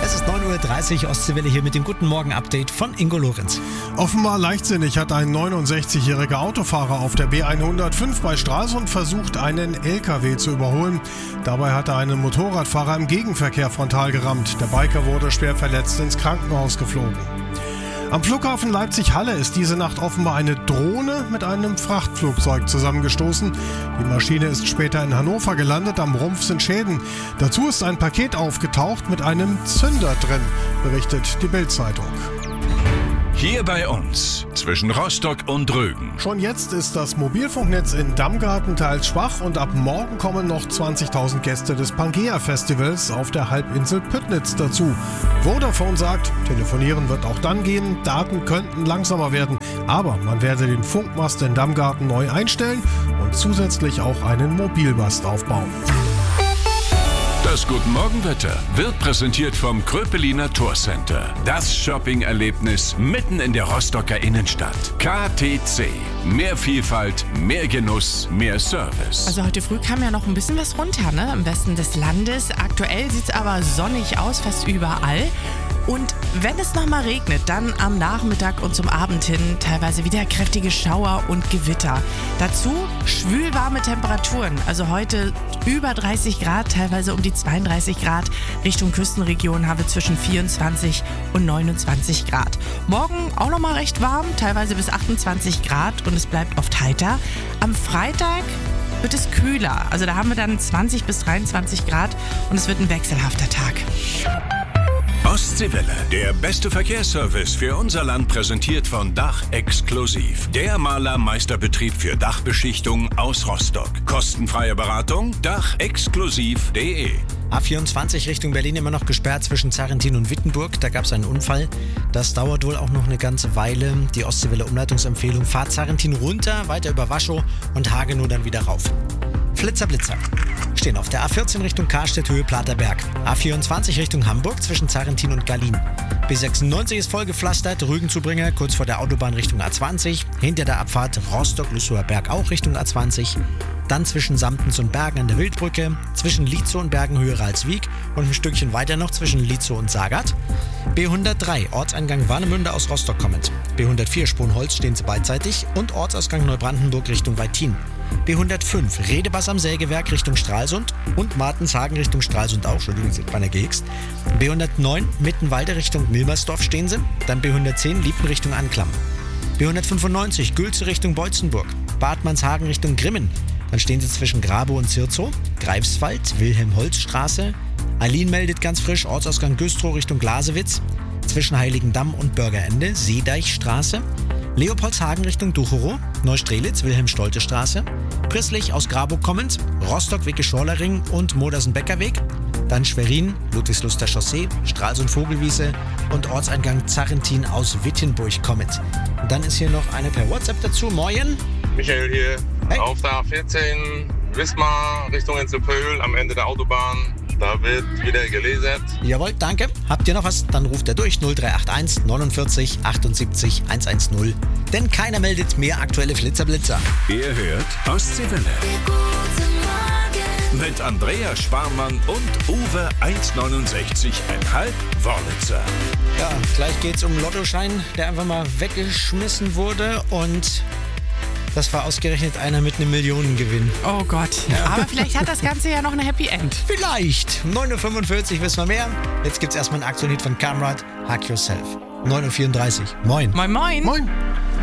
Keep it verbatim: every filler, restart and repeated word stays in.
Es ist neun Uhr dreißig, Ostseewelle hier mit dem Guten Morgen-Update von Ingo Lorenz. Offenbar leichtsinnig hat ein neunundsechzigjähriger Autofahrer auf der B hundertfünf bei Stralsund versucht, einen L K W zu überholen. Dabei hat er einen Motorradfahrer im Gegenverkehr frontal gerammt. Der Biker wurde schwer verletzt ins Krankenhaus geflogen. Am Flughafen Leipzig-Halle ist diese Nacht offenbar eine Drohne mit einem Frachtflugzeug zusammengestoßen. Die Maschine ist später in Hannover gelandet, am Rumpf sind Schäden. Dazu ist ein Paket aufgetaucht mit einem Zünder drin, berichtet die Bild-Zeitung. Hier bei uns, zwischen Rostock und Rügen. Schon jetzt ist das Mobilfunknetz in Damgarten teils schwach und ab morgen kommen noch zwanzigtausend Gäste des Pangea-Festivals auf der Halbinsel Püttnitz dazu. Vodafone sagt, telefonieren wird auch dann gehen, Daten könnten langsamer werden, aber man werde den Funkmast in Damgarten neu einstellen und zusätzlich auch einen Mobilmast aufbauen. Das Guten Morgen-Wetter wird präsentiert vom Kröpeliner Tourcenter. Das Shopping-Erlebnis mitten in der Rostocker Innenstadt. K T C. Mehr Vielfalt, mehr Genuss, mehr Service. Also heute früh kam ja noch ein bisschen was runter, ne? Im Westen des Landes. Aktuell sieht es aber sonnig aus, fast überall. Und wenn es nochmal regnet, dann am Nachmittag und zum Abend hin teilweise wieder kräftige Schauer und Gewitter. Dazu schwülwarme Temperaturen. Also heute über dreißig Grad, teilweise um die zweiunddreißig Grad. Richtung Küstenregion haben wir zwischen vierundzwanzig und neunundzwanzig Grad. Morgen auch nochmal recht warm, teilweise bis achtundzwanzig Grad und es bleibt oft heiter. Am Freitag wird es kühler. Also da haben wir dann zwanzig bis dreiundzwanzig Grad und es wird ein wechselhafter Tag. Ostseewelle, der beste Verkehrsservice für unser Land, präsentiert von Dach Exklusiv. Der Malermeisterbetrieb für Dachbeschichtung aus Rostock. Kostenfreie Beratung, dach exklusiv punkt de. A vierundzwanzig Richtung Berlin immer noch gesperrt zwischen Zarrentin und Wittenburg. Da gab es einen Unfall. Das dauert wohl auch noch eine ganze Weile. Die Ostseewelle-Umleitungsempfehlung: Fahrt Zarrentin runter, weiter über Waschow und Hagenow dann wieder rauf. Flitzer, Blitzer. Stehen auf der A vierzehn Richtung Karstedt, Höhe Platerberg. A vierundzwanzig Richtung Hamburg zwischen Zarrentin und Gallin. B sechsundneunzig ist vollgepflastert, Rügenzubringer kurz vor der Autobahn Richtung A zwanzig. Hinter der Abfahrt Rostock-Lüssower Berg auch Richtung A zwanzig. Dann zwischen Samtens und Bergen an der Wildbrücke, zwischen Lietzow und Bergen Höhe Ralswiek und ein Stückchen weiter noch zwischen Lietzow und Sagat. B hundertdrei, Ortseingang Warnemünde aus Rostock kommend. B hundertvier, Sponholz stehen sie beidseitig und Ortsausgang Neubrandenburg Richtung Weitin. B hundertfünf, Redebass am Sägewerk Richtung Stralsund und Martenshagen Richtung Stralsund auch, Entschuldigung, sind beinahe gehickst. B hundertneun, Mittenwalde Richtung Milmersdorf stehen sie. Dann B hundertzehn, Liepen Richtung Anklam. B hundertfünfundneunzig, Gülze Richtung Beutzenburg. Badmannshagen Richtung Grimmen. Dann stehen sie zwischen Grabow und Zirzow. Greifswald, Wilhelm-Holz-Straße. Aline meldet ganz frisch, Ortsausgang Güstrow Richtung Glasewitz. Zwischen Heiligendamm und Bürgerende, Seedeichstraße. Leopoldshagen Richtung Ducherow, Neustrelitz, Wilhelm-Stolte-Straße, Prisslich aus Grabow kommend, Rostock-Wicke-Schorlering und Modersen-Becker-Weg, dann Schwerin, Ludwigsluster Chaussee, Stralsund-Vogelwiese und Ortseingang Zarrentin aus Wittenburg kommend. Und dann ist hier noch eine per WhatsApp dazu. Moin. Michael hier, hey. Auf der A vierzehn, Wismar, Richtung Inselpöhl, am Ende der Autobahn. Da wird wieder gelesen. Jawohl, danke. Habt ihr noch was? Dann ruft er durch null drei acht eins neunundvierzig achtundsiebzig hundertzehn. Denn keiner meldet mehr aktuelle Flitzerblitzer. Ihr hört Ostseewelle. Mit Andrea Sparmann und Uwe eins neunundsechzig Komma fünf Wörlitzer. Ja, gleich geht's um Lottoschein, der einfach mal weggeschmissen wurde und das war ausgerechnet einer mit einem Millionengewinn. Oh Gott. Ja. Aber vielleicht hat das Ganze ja noch eine Happy End. Vielleicht. neun Uhr fünfundvierzig wissen wir mehr. Jetzt gibt's erstmal einen Aktienhit von Kamrat, Hack Yourself. neun Uhr vierunddreißig. Moin. Moin, moin. Moin.